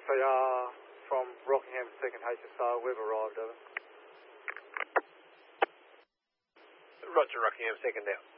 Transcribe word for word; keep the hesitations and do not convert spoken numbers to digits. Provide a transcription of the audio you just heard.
A R from Rockingham second H S R, we've arrived, over. Roger, Rockingham second out.